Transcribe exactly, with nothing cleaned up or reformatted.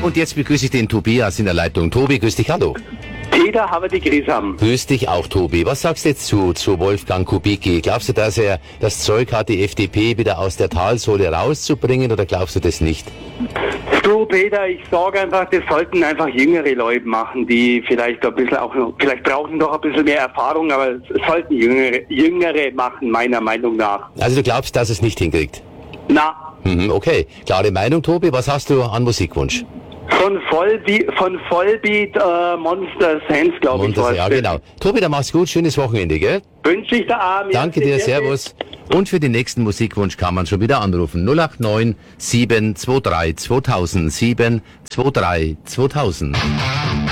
Und jetzt begrüße ich den Tobias in der Leitung. Tobi, grüß dich, hallo. Peter, habe die Grisam. Grüß dich auch, Tobi. Was sagst du jetzt zu, zu Wolfgang Kubicki? Glaubst du, dass er das Zeug hat, die F D P wieder aus der Talsohle rauszubringen, oder glaubst du das nicht? Du, Peter, ich sage einfach, das sollten einfach jüngere Leute machen, die vielleicht ein bisschen auch noch, vielleicht brauchen doch ein bisschen mehr Erfahrung, aber es sollten jüngere, jüngere machen, meiner Meinung nach. Also du glaubst, dass es nicht hinkriegt? Na. Mhm, okay. Klare Meinung, Tobi. Was hast du an Musikwunsch? Von Vollbeat, von Vollbeat äh, Monster Sense, glaube ich. Ja, genau. Tobi, dann mach's gut. Schönes Wochenende, gell? Wünsche ich dir auch. Danke dir, servus. Und für den nächsten Musikwunsch kann man schon wieder anrufen. null acht neun sieben zwei drei zweitausend sieben zwei drei zweitausend.